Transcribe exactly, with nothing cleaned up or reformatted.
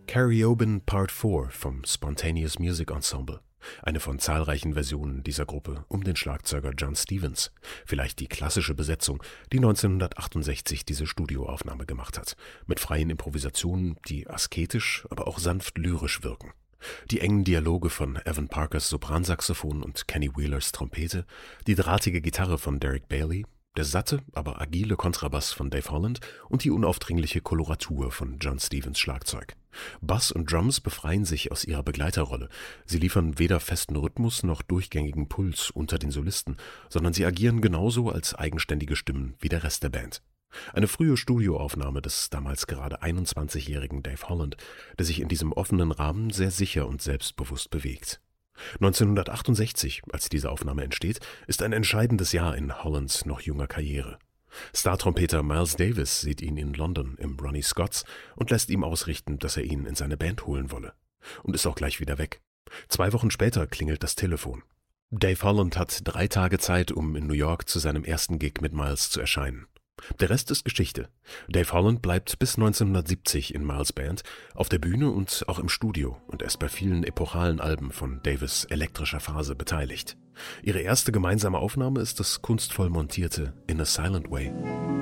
Karaoke Part vier vom Spontaneous Music Ensemble. Eine von zahlreichen Versionen dieser Gruppe um den Schlagzeuger Jon Stevens. Vielleicht die klassische Besetzung, die neunzehnhundertachtundsechzig diese Studioaufnahme gemacht hat. Mit freien Improvisationen, die asketisch, aber auch sanft lyrisch wirken. Die engen Dialoge von Evan Parkers Sopransaxophon und Kenny Wheelers Trompete, die drahtige Gitarre von Derek Bailey, der satte, aber agile Kontrabass von Dave Holland und die unaufdringliche Koloratur von Jon Stevens Schlagzeug. Bass und Drums befreien sich aus ihrer Begleiterrolle. Sie liefern weder festen Rhythmus noch durchgängigen Puls unter den Solisten, sondern sie agieren genauso als eigenständige Stimmen wie der Rest der Band. Eine frühe Studioaufnahme des damals gerade einundzwanzigjährigen Dave Holland, der sich in diesem offenen Rahmen sehr sicher und selbstbewusst bewegt. neunzehnhundertachtundsechzig, als diese Aufnahme entsteht, ist ein entscheidendes Jahr in Hollands noch junger Karriere. Star-Trompeter Miles Davis sieht ihn in London im Ronnie Scott's und lässt ihm ausrichten, dass er ihn in seine Band holen wolle. Und ist auch gleich wieder weg. Zwei Wochen später klingelt das Telefon. Dave Holland hat drei Tage Zeit, um in New York zu seinem ersten Gig mit Miles zu erscheinen. Der Rest ist Geschichte. Dave Holland bleibt bis neunzehnhundertsiebzig in Miles' Band, auf der Bühne und auch im Studio und ist bei vielen epochalen Alben von Davis' elektrischer Phase beteiligt. Ihre erste gemeinsame Aufnahme ist das kunstvoll montierte In a Silent Way.